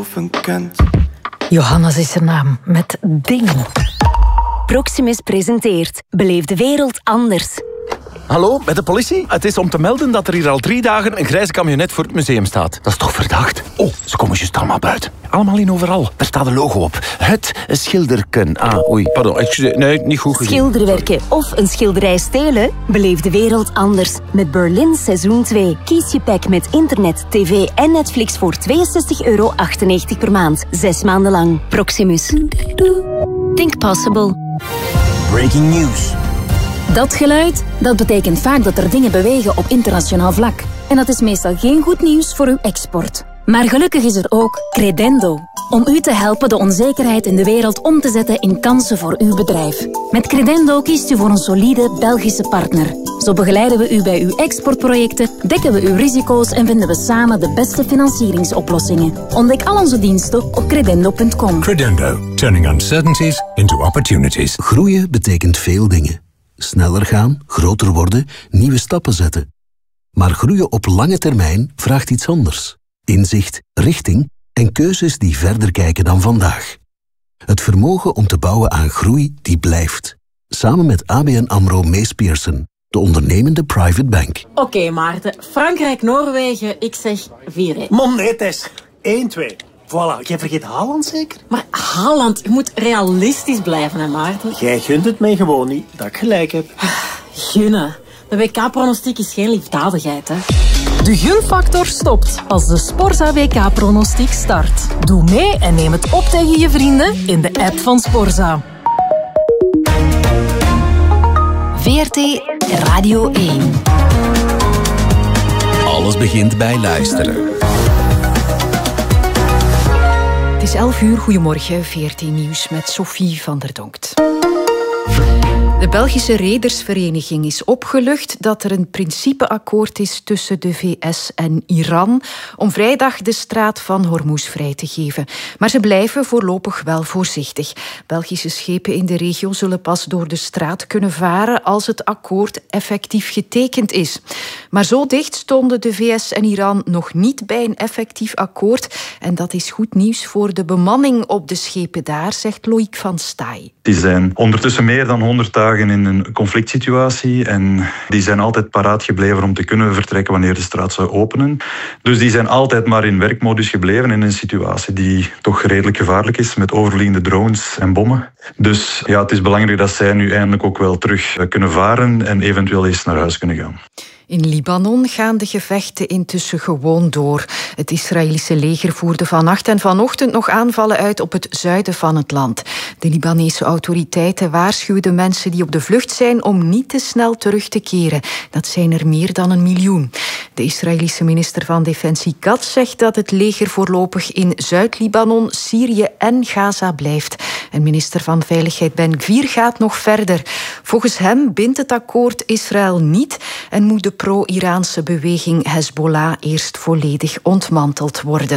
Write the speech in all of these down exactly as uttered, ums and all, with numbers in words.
proeven kunt. Johannes is zijn naam, met Ding. Proximus presenteert Beleef de wereld anders. Hallo, met de politie? Het is om te melden dat er hier al drie dagen een grijze camionet voor het museum staat. Dat is toch verdacht? Oh, ze komen juist allemaal buiten. Allemaal in overal. Daar staat een logo op. Het schilderken. Ah, oei, pardon. Excuseer. Nee, niet goed gezien. Schilderwerken of een schilderij stelen? Beleef de wereld anders. Met Berlin seizoen twee. Kies je pack met internet, tv en Netflix voor tweeënzestig euro achtennegentig per maand. Zes maanden lang. Proximus. Think possible. Breaking news. Dat geluid, dat betekent vaak dat er dingen bewegen op internationaal vlak. En dat is meestal geen goed nieuws voor uw export. Maar gelukkig is er ook Credendo. Om u te helpen de onzekerheid in de wereld om te zetten in kansen voor uw bedrijf. Met Credendo kiest u voor een solide Belgische partner. Zo begeleiden we u bij uw exportprojecten, dekken we uw risico's en vinden we samen de beste financieringsoplossingen. Ontdek al onze diensten op credendo punt com. Credendo, turning uncertainties into opportunities. Groeien betekent veel dingen. Sneller gaan, groter worden, nieuwe stappen zetten. Maar groeien op lange termijn vraagt iets anders. Inzicht, richting en keuzes die verder kijken dan vandaag. Het vermogen om te bouwen aan groei die blijft. Samen met A B N AMRO Mees Pierson, de ondernemende private bank. Oké okay, Maarten, Frankrijk-Noorwegen, ik zeg vier één. Man, nee Tess, één twee. Voilà, jij vergeet Haaland zeker? Maar Haaland, je moet realistisch blijven, hè Maarten? Jij gunt het mij gewoon niet, dat ik gelijk heb. Gunnen. De W K-pronostiek is geen liefdadigheid, hè. De gunfactor stopt als de Sporza W K-pronostiek start. Doe mee en neem het op tegen je vrienden in de app van Sporza. V R T Radio één. Alles begint bij luisteren. Het is elf uur, goedemorgen, V R T Nieuws met Sophie van der Donkt. De Belgische Redersvereniging is opgelucht dat er een principeakkoord is tussen de V S en Iran om vrijdag de straat van Hormuz vrij te geven. Maar ze blijven voorlopig wel voorzichtig. Belgische schepen in de regio zullen pas door de straat kunnen varen als het akkoord effectief getekend is. Maar zo dicht stonden de V S en Iran nog niet bij een effectief akkoord. En dat is goed nieuws voor de bemanning op de schepen daar, zegt Loïc van Staaij. Die zijn ondertussen meer dan honderd dagen in een conflict situatie en die zijn altijd paraat gebleven om te kunnen vertrekken wanneer de straat zou openen. Dus die zijn altijd maar in werkmodus gebleven in een situatie die toch redelijk gevaarlijk is met overvliegende drones en bommen. Dus ja, het is belangrijk dat zij nu eindelijk ook wel terug kunnen varen en eventueel eens naar huis kunnen gaan. In Libanon gaan de gevechten intussen gewoon door. Het Israëlische leger voerde vannacht en vanochtend nog aanvallen uit op het zuiden van het land. De Libanese autoriteiten waarschuwen de mensen die op de vlucht zijn om niet te snel terug te keren. Dat zijn er meer dan een miljoen. De Israëlische minister van Defensie Katz zegt dat het leger voorlopig in Zuid-Libanon, Syrië en Gaza blijft. En minister van Veiligheid Ben Gvir gaat nog verder. Volgens hem bindt het akkoord Israël niet en moet de pro-Iraanse beweging Hezbollah eerst volledig ontmanteld worden.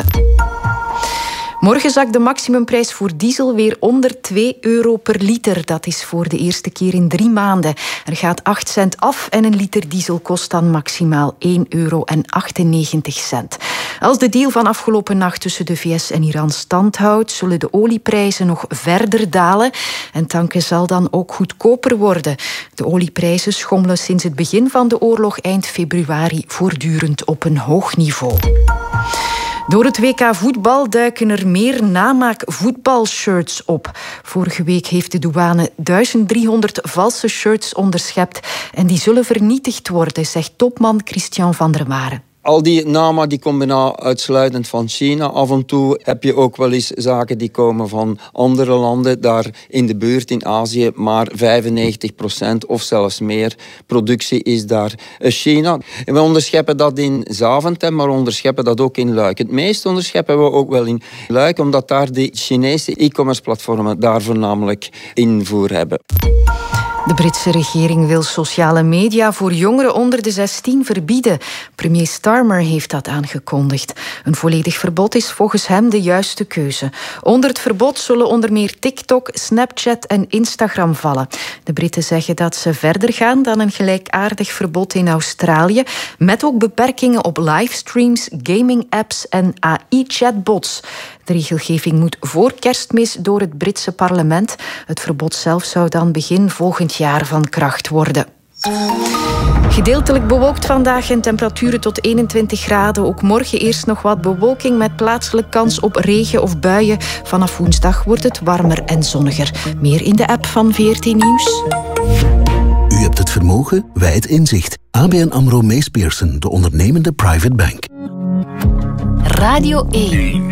Morgen zakt de maximumprijs voor diesel weer onder twee euro per liter. Dat is voor de eerste keer in drie maanden. Er gaat acht cent af en een liter diesel kost dan maximaal één euro achtennegentig cent. Als de deal van afgelopen nacht tussen de V S en Iran stand houdt, zullen de olieprijzen nog verder dalen en tanken zal dan ook goedkoper worden. De olieprijzen schommelen sinds het begin van de oorlog eind februari voortdurend op een hoog niveau. Door het W K voetbal duiken er meer namaak voetbalshirts op. Vorige week heeft de douane duizend driehonderd valse shirts onderschept en die zullen vernietigd worden, zegt topman Christian van der Maren. Al die namaak die komt bijna uitsluitend van China. Af en toe heb je ook wel eens zaken die komen van andere landen. Daar in de buurt in Azië, maar vijfennegentig procent of zelfs meer productie is daar China. En we onderscheppen dat in Zaventem, maar we onderscheppen dat ook in Luik. Het meeste onderscheppen we ook wel in Luik, omdat daar de Chinese e-commerce platformen daar voornamelijk invoer hebben. De Britse regering wil sociale media voor jongeren onder de zestien verbieden. Premier Starmer heeft dat aangekondigd. Een volledig verbod is volgens hem de juiste keuze. Onder het verbod zullen onder meer TikTok, Snapchat en Instagram vallen. De Britten zeggen dat ze verder gaan dan een gelijkaardig verbod in Australië, met ook beperkingen op livestreams, gaming-apps en A I-chatbots. De regelgeving moet voor Kerstmis door het Britse parlement. Het verbod zelf zou dan begin volgend jaar van kracht worden. Gedeeltelijk bewolkt vandaag en temperaturen tot eenentwintig graden. Ook morgen eerst nog wat bewolking met plaatselijk kans op regen of buien. Vanaf woensdag wordt het warmer en zonniger. Meer in de app van V R T Nieuws. U hebt het vermogen, wij het inzicht. A B N AMRO Mees Pierson, de ondernemende private bank. Radio één.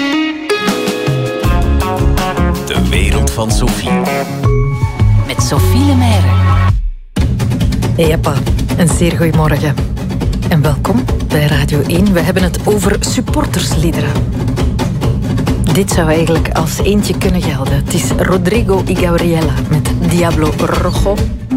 De wereld van Sophie. Met Sophie Lemaire. Hey Appa, een zeer goeiemorgen. En welkom bij Radio één. We hebben het over supportersliederen. Dit zou eigenlijk als eentje kunnen gelden. Het is Rodrigo y Gabriela met Diablo Rojo.